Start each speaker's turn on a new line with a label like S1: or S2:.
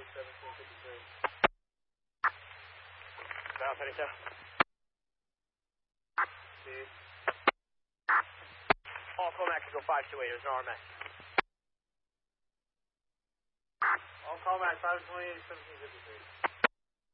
S1: 1753. South 37. Steve. All call Max, go 528, there's an RMS.
S2: All call Max, 528, 1753.